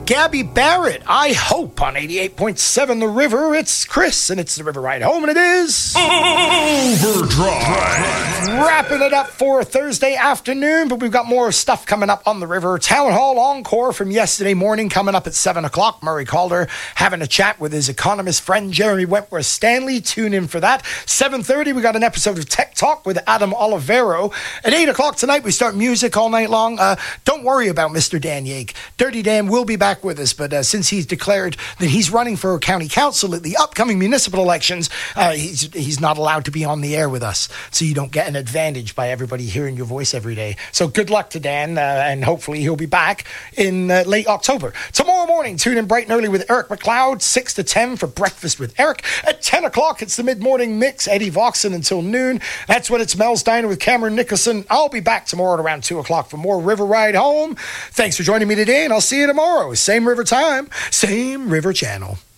Gabby Barrett, I hope, on 88.7 The River. It's Chris, and it's The River Ride Home, and it is... Overdrive. Wrapping it up for Thursday afternoon, but we've got more stuff coming up on The River. Town Hall Encore from yesterday morning coming up at 7 o'clock. Murray Calder having a chat with his economist friend, Jeremy Wentworth Stanley. Tune in for that. 7:30, we got an episode of Tech Talk with Adam Olivero. At 8 o'clock tonight, we start music all night long. Don't worry about Mr. Dan Yake. Dirty Dan will be back with us, but since he's declared that he's running for county council at the upcoming municipal elections, he's not allowed to be on the air with us, so you don't get an advantage by everybody hearing your voice every day. So good luck to Dan, and hopefully he'll be back in late October. Tomorrow morning, tune in bright and early with Eric McLeod, 6 to 10 for Breakfast with Eric. At 10 o'clock, it's the mid-morning mix, Eddie Voxon until noon. That's when it's Mel's Diner with Cameron Nicholson. I'll be back tomorrow at around 2 o'clock for more River Ride Home. Thanks for joining me today, and I'll see you tomorrow. Same river time, same river channel.